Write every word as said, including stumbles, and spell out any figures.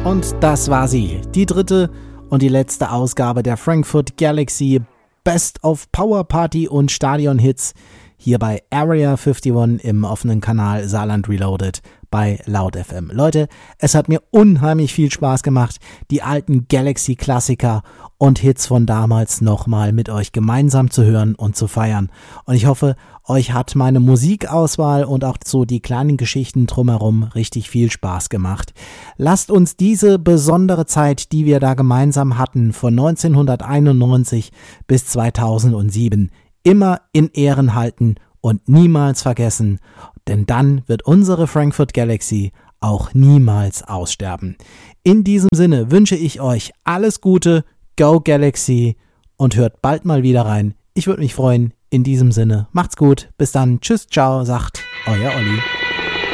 Und das war sie, die dritte und die letzte Ausgabe der Frankfurt Galaxy Best of Power Party und Stadion Hits hier bei Area einundfünfzig im offenen Kanal Saarland Reloaded bei Laut F M. Leute, es hat mir unheimlich viel Spaß gemacht, die alten Galaxy-Klassiker und Hits von damals nochmal mit euch gemeinsam zu hören und zu feiern. Und ich hoffe, euch hat meine Musikauswahl und auch so die kleinen Geschichten drumherum richtig viel Spaß gemacht. Lasst uns diese besondere Zeit, die wir da gemeinsam hatten, von neunzehnhunderteinundneunzig bis zweitausendsieben, immer in Ehren halten und niemals vergessen, denn dann wird unsere Frankfurt Galaxy auch niemals aussterben. In diesem Sinne wünsche ich euch alles Gute, Go Galaxy und hört bald mal wieder rein. Ich würde mich freuen. In diesem Sinne, macht's gut, bis dann, tschüss, ciao, sagt euer Olli.